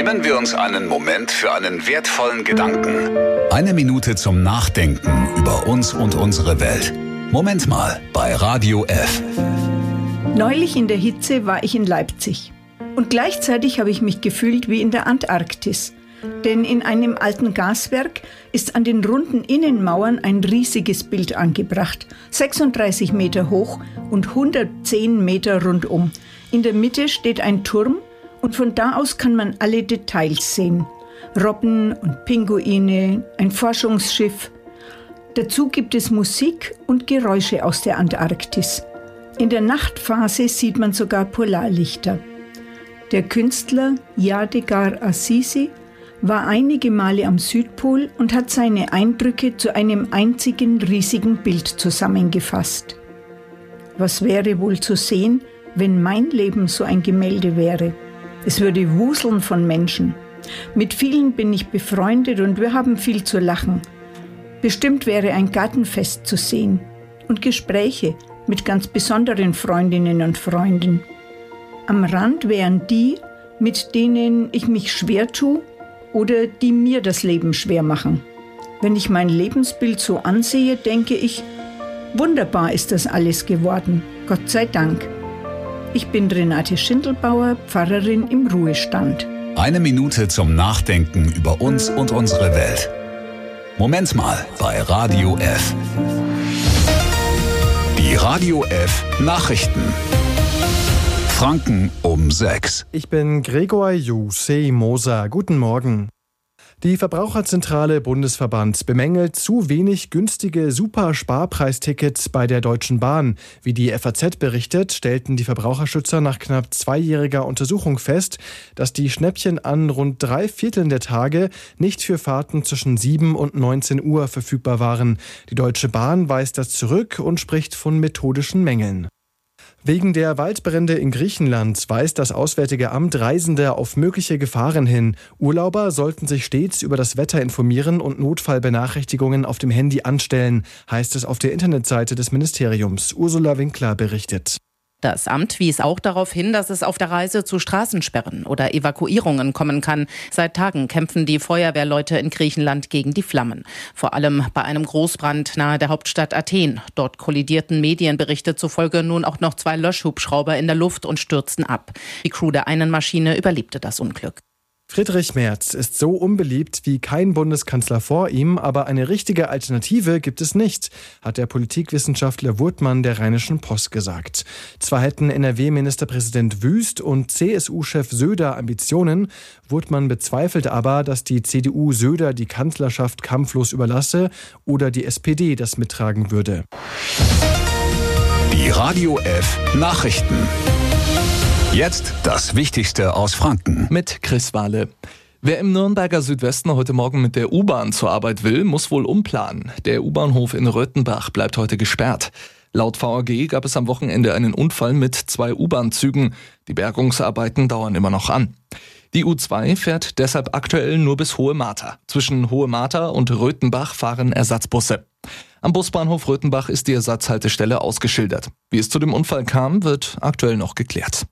Nehmen wir uns einen Moment für einen wertvollen Gedanken. Eine Minute zum Nachdenken über uns und unsere Welt. Moment mal bei Radio F. Neulich in der Hitze war ich in Leipzig. Und gleichzeitig habe ich mich gefühlt wie in der Antarktis. Denn in einem alten Gaswerk ist an den runden Innenmauern ein riesiges Bild angebracht. 36 Meter hoch und 110 Meter rundum. In der Mitte steht ein Turm und von da aus kann man alle Details sehen. Robben und Pinguine, ein Forschungsschiff. Dazu gibt es Musik und Geräusche aus der Antarktis. In der Nachtphase sieht man sogar Polarlichter. Der Künstler Yadegar Assisi war einige Male am Südpol und hat seine Eindrücke zu einem einzigen riesigen Bild zusammengefasst. Was wäre wohl zu sehen, wenn mein Leben so ein Gemälde wäre? Es würde wuseln von Menschen. Mit vielen bin ich befreundet und wir haben viel zu lachen. Bestimmt wäre ein Gartenfest zu sehen und Gespräche mit ganz besonderen Freundinnen und Freunden. Am Rand wären die, mit denen ich mich schwer tue oder die mir das Leben schwer machen. Wenn ich mein Lebensbild so ansehe, denke ich, wunderbar ist das alles geworden, Gott sei Dank. Ich bin Renate Schindelbauer, Pfarrerin im Ruhestand. Eine Minute zum Nachdenken über uns und unsere Welt. Moment mal bei Radio F. Die Radio F Nachrichten. Franken um 6. Ich bin Gregor Moser. Guten Morgen. Die Verbraucherzentrale Bundesverband bemängelt zu wenig günstige Super-Sparpreistickets bei der Deutschen Bahn. Wie die FAZ berichtet, stellten die Verbraucherschützer nach knapp 2-jähriger Untersuchung fest, dass die Schnäppchen an rund 3/4 der Tage nicht für Fahrten zwischen 7 und 19 Uhr verfügbar waren. Die Deutsche Bahn weist das zurück und spricht von methodischen Mängeln. Wegen der Waldbrände in Griechenland weist das Auswärtige Amt Reisende auf mögliche Gefahren hin. Urlauber sollten sich stets über das Wetter informieren und Notfallbenachrichtigungen auf dem Handy anstellen, heißt es auf der Internetseite des Ministeriums. Ursula Winkler berichtet. Das Amt wies auch darauf hin, dass es auf der Reise zu Straßensperren oder Evakuierungen kommen kann. Seit Tagen kämpfen die Feuerwehrleute in Griechenland gegen die Flammen. Vor allem bei einem Großbrand nahe der Hauptstadt Athen. Dort kollidierten Medienberichte zufolge nun auch noch 2 Löschhubschrauber in der Luft und stürzten ab. Die Crew der einen Maschine überlebte das Unglück. Friedrich Merz ist so unbeliebt wie kein Bundeskanzler vor ihm, aber eine richtige Alternative gibt es nicht, hat der Politikwissenschaftler Wurtmann der Rheinischen Post gesagt. Zwar hätten NRW-Ministerpräsident Wüst und CSU-Chef Söder Ambitionen, Wurtmann bezweifelt aber, dass die CDU Söder die Kanzlerschaft kampflos überlasse oder die SPD das mittragen würde. Die Radio F Nachrichten. Jetzt das Wichtigste aus Franken. Mit Chris Wahle. Wer im Nürnberger Südwesten heute Morgen mit der U-Bahn zur Arbeit will, muss wohl umplanen. Der U-Bahnhof in Röthenbach bleibt heute gesperrt. Laut VAG gab es am Wochenende einen Unfall mit 2 U-Bahn-Zügen. Die Bergungsarbeiten dauern immer noch an. Die U2 fährt deshalb aktuell nur bis Hohe Martha. Zwischen Hohe Martha und Röthenbach fahren Ersatzbusse. Am Busbahnhof Röthenbach ist die Ersatzhaltestelle ausgeschildert. Wie es zu dem Unfall kam, wird aktuell noch geklärt.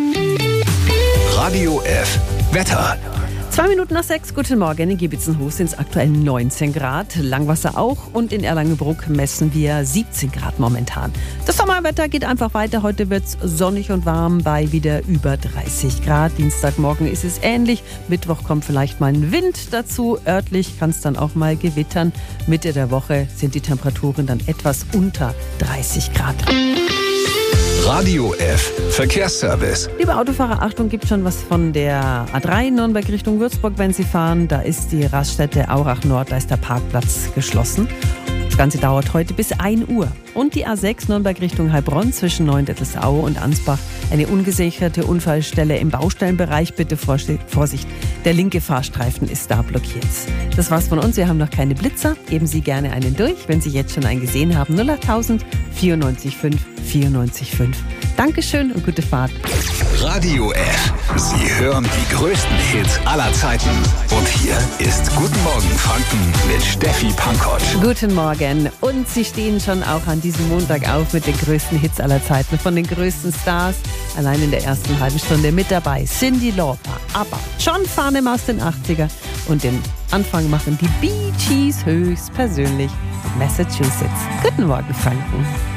Radio F Wetter. 2 Minuten nach 6, guten Morgen. In Giebitzenhof sind es aktuell 19 Grad, Langwasser auch und in Erlangenbruck messen wir 17 Grad momentan. Das Sommerwetter geht einfach weiter. Heute wird es sonnig und warm bei wieder über 30 Grad. Dienstagmorgen ist es ähnlich. Mittwoch kommt vielleicht mal ein Wind dazu. Örtlich kann es dann auch mal gewittern. Mitte der Woche sind die Temperaturen dann etwas unter 30 Grad. Radio F Verkehrsservice. Liebe Autofahrer, Achtung, gibt schon was von der A3 Nürnberg Richtung Würzburg, wenn Sie fahren. Da ist die Raststätte Aurach Nord, da ist der Parkplatz geschlossen. Das Ganze dauert heute bis 1 Uhr. Und die A6 Nürnberg Richtung Heilbronn zwischen Neuendettelsau und Ansbach. Eine ungesicherte Unfallstelle im Baustellenbereich. Bitte Vorsicht, der linke Fahrstreifen ist da blockiert. Das war's von uns. Wir haben noch keine Blitzer. Geben Sie gerne einen durch, wenn Sie jetzt schon einen gesehen haben. 08000 94 5 94.5. Dankeschön und gute Fahrt. Radio F. Sie hören die größten Hits aller Zeiten. Und hier ist Guten Morgen Franken mit Steffi Pankoć. Guten Morgen. Und Sie stehen schon auch an diesem Montag auf mit den größten Hits aller Zeiten. Von den größten Stars. Allein in der ersten halben Stunde mit dabei. Cyndi Lauper, ABBA, John Farnham aus den 80er. Und den Anfang machen die Bee Gees höchstpersönlich. Massachusetts. Guten Morgen Franken.